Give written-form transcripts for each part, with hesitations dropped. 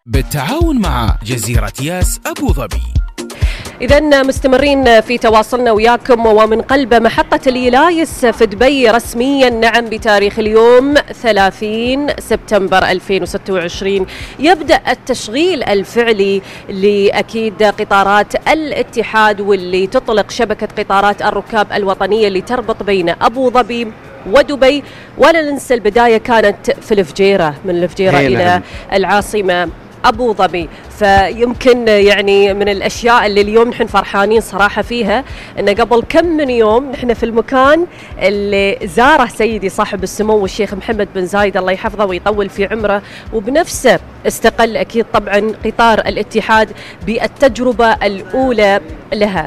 بالتعاون مع جزيرة ياس أبو ظبي. إذن مستمرين في تواصلنا وياكم، ومن قلب محطة اليلايس في دبي رسميا نعم بتاريخ اليوم 30 سبتمبر 2026 يبدأ التشغيل الفعلي لأكيد قطارات الاتحاد، واللي تطلق شبكة قطارات الركاب الوطنية اللي تربط بين أبو ظبي ودبي. ولا ننسى البداية كانت في الفجيرة، من الفجيرة إلى العاصمة أبو ظبي. فيمكن يعني من الأشياء اللي اليوم نحن فرحانين صراحة فيها أن قبل كم من يوم نحن في المكان اللي زاره سيدي صاحب السمو الشيخ محمد بن زايد الله يحفظه ويطول في عمره، وبنفسه استقل أكيد طبعا قطار الاتحاد بالتجربة الأولى لها.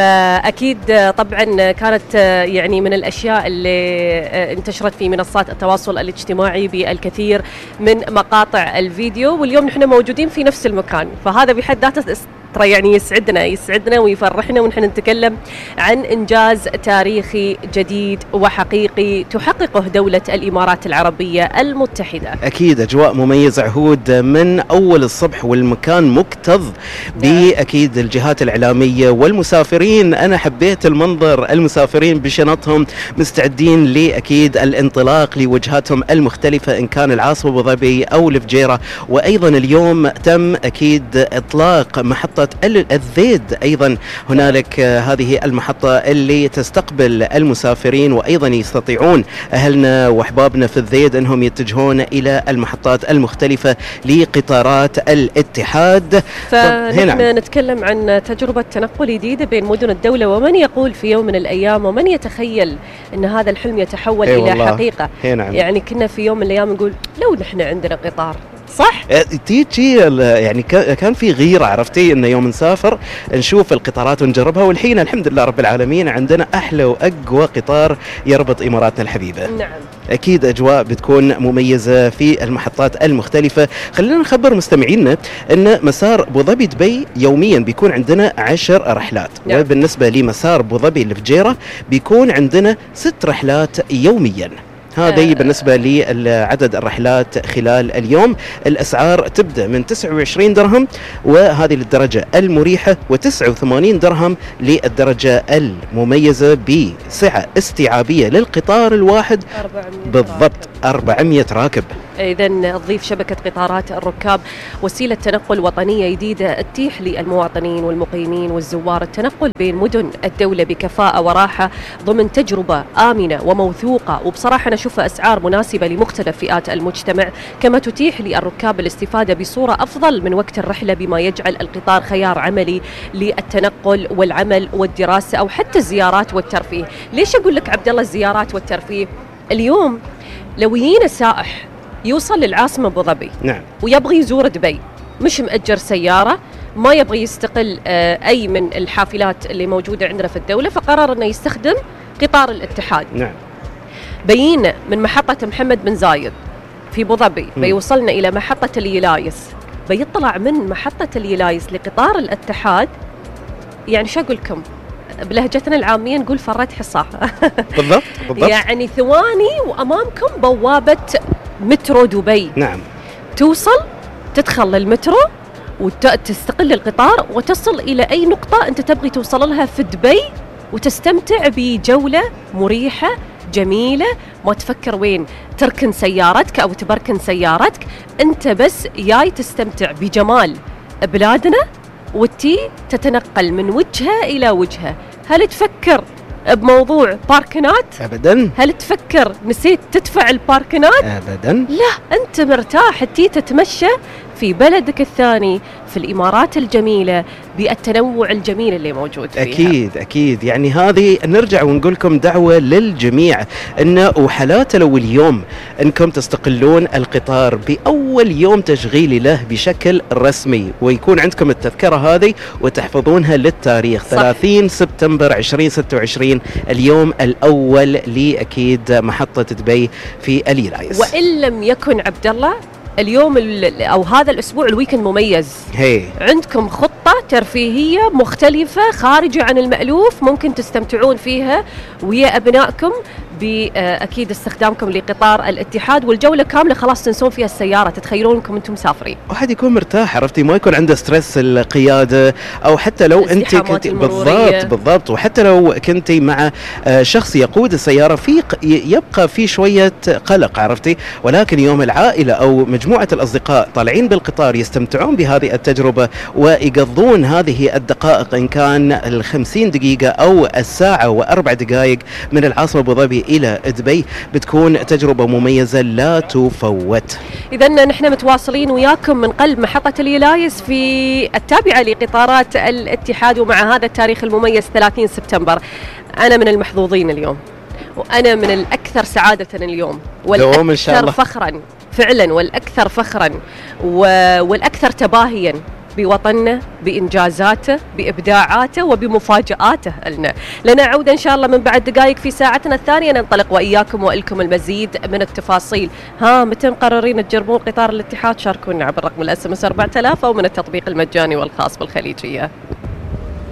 فأكيد طبعا كانت يعني من الأشياء اللي انتشرت في منصات التواصل الاجتماعي بالكثير من مقاطع الفيديو، واليوم نحن موجودين في نفس المكان. فهذا بحد ذاته يعني يسعدنا ويفرحنا، ونحن نتكلم عن إنجاز تاريخي جديد وحقيقي تحققه دولة الإمارات العربية المتحدة. أكيد أجواء مميزة عهود من أول الصبح، والمكان مكتظ بأكيد الجهات الإعلامية والمسافرين. أنا حبيت المنظر، المسافرين بشنطهم مستعدين لأكيد الانطلاق لوجهاتهم المختلفة، إن كان العاصمة أبو ظبي أو الفجيرة. وأيضا اليوم تم أكيد إطلاق محطة الذيد، أيضا هنالك هذه المحطة اللي تستقبل المسافرين، وأيضا يستطيعون أهلنا وأحبابنا في الذيد أنهم يتجهون إلى المحطات المختلفة لقطارات الاتحاد. فنحن نتكلم عن تجربة تنقل جديدة بين مدن الدولة، ومن يقول في يوم من الأيام ومن يتخيل أن هذا الحلم يتحول إلى حقيقة. يعني كنا في يوم من الأيام نقول لو نحن عندنا قطار، صح؟ تيجي يعني كان في غيرة، عرفتي إنه يوم نسافر نشوف القطارات ونجربها، والحين الحمد لله رب العالمين عندنا أحلى وأقوى قطار يربط إماراتنا الحبيبة. نعم. أكيد أجواء بتكون مميزة في المحطات المختلفة. خلينا نخبر مستمعينا أن مسار أبو ظبي دبي يوميا بيكون عندنا 10 رحلات. نعم. وبالنسبة لمسار أبو ظبي الفجيرة بيكون عندنا 6 رحلات يوميا. هذه بالنسبة لعدد الرحلات خلال اليوم. الأسعار تبدأ من 29 درهم وهذه للدرجة المريحة، و89 درهم للدرجة المميزة بسعة استيعابية للقطار الواحد بالضبط 400 راكب. إذن تضيف شبكة قطارات الركاب وسيلة تنقل وطنية جديدة تتيح للمواطنين والمقيمين والزوار التنقل بين مدن الدولة بكفاءة وراحة ضمن تجربة آمنة وموثوقة، وبصراحة نشوف أسعار مناسبة لمختلف فئات المجتمع، كما تتيح للركاب الاستفادة بصورة أفضل من وقت الرحلة، بما يجعل القطار خيار عملي للتنقل والعمل والدراسة أو حتى الزيارات والترفيه. ليش أقول لك عبد الله الزيارات والترفيه؟ اليوم لو يجينا سائح يوصل للعاصمة أبو ظبي، نعم، ويبغي يزور دبي، مش مأجر سيارة، ما يبغي يستقل أي من الحافلات اللي موجودة عندنا في الدولة، فقرر أنه يستخدم قطار الاتحاد. نعم. بينا من محطة محمد بن زايد في أبو ظبي بيوصلنا إلى محطة اليلايس، بيطلع من محطة اليلايس لقطار الاتحاد. يعني شو أقول لكم بلهجتنا العامية نقول فرت حصاه. بالضبط. يعني ثواني وأمامكم بوابة مترو دبي. نعم. توصل تدخل للمترو وتستقل القطار وتصل إلى أي نقطة أنت تبغي توصل لها في دبي، وتستمتع بجولة مريحة جميلة، ما تفكر وين تركن سيارتك أو تبركن سيارتك، أنت بس جاي تستمتع بجمال بلادنا، وتي تتنقل من وجهة إلى وجهة. هل تفكر بموضوع باركنات؟ أبداً. هل تفكر نسيت تدفع الباركنات؟ أبداً. لا، أنت مرتاح تي تتمشى في بلدك الثاني في الإمارات الجميلة بالتنوع الجميل اللي موجود فيها. أكيد يعني هذه نرجع ونقول لكم دعوة للجميع إنه وحالاته لو اليوم إنكم تستقلون القطار بأول يوم تشغيلي له بشكل رسمي، ويكون عندكم التذكرة هذه وتحفظونها للتاريخ. صح. 30 سبتمبر 2026 اليوم الأول لأكيد محطة دبي في اليلايس. وإن لم يكن عبد الله اليوم أو هذا الأسبوع الويكند مميز، عندكم خطة ترفيهية مختلفة خارجة عن المألوف ممكن تستمتعون فيها ويا أبنائكم بأكيد استخدامكم لقطار الاتحاد، والجولة كاملة خلاص تنسون فيها السيارة، تتخيلون انكم انتم مسافرين. واحد يكون مرتاح، عرفتي، ما يكون عنده ستريس القيادة، او حتى لو انت كنت بالضبط، وحتى لو كنت مع شخص يقود السيارة يبقى في شوية قلق، عرفتي. ولكن يوم العائلة او مجموعة الاصدقاء طالعين بالقطار يستمتعون بهذه التجربة ويقضون هذه الدقائق، ان كان 50 دقيقة او الساعة و4 دقائق من العاصمة ابو ظبي الى دبي، بتكون تجربة مميزة لا تفوت. اذا نحن متواصلين وياكم من قلب محطة اليلايس في التابعة لقطارات الاتحاد، ومع هذا التاريخ المميز 30 سبتمبر. انا من المحظوظين اليوم، وانا من الاكثر سعادة اليوم، والاكثر فخرا فعلا، والاكثر فخرا والاكثر تباهيا بوطننا، بإنجازاته، بإبداعاته، وبمفاجآته لنا عودة إن شاء الله من بعد دقائق في ساعتنا الثانية. ننطلق وإياكم وإلكم المزيد من التفاصيل. متى مقررين تجربون قطار الاتحاد؟ شاركونا عبر رقم الSMS 4000 أو من التطبيق المجاني والخاص بالخليجية.